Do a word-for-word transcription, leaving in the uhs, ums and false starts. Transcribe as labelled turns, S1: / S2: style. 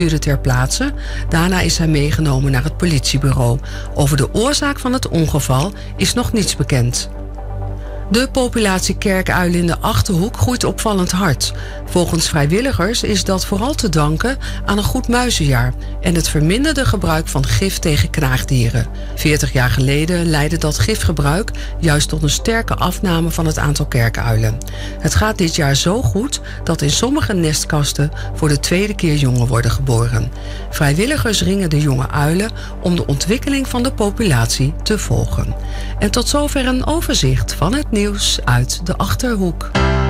S1: ter plaatse. Daarna is hij meegenomen naar het politiebureau. Over de oorzaak van het ongeval is nog niets bekend. De populatie kerkuilen in de Achterhoek groeit opvallend hard. Volgens vrijwilligers is dat vooral te danken aan een goed muizenjaar en het verminderde gebruik van gif tegen knaagdieren. veertig jaar geleden leidde dat gifgebruik juist tot een sterke afname van het aantal kerkuilen. Het gaat dit jaar zo goed dat in sommige nestkasten voor de tweede keer jongen worden geboren. Vrijwilligers ringen de jonge uilen om de ontwikkeling van de populatie te volgen. En tot zover een overzicht van het nieuws uit de Achterhoek.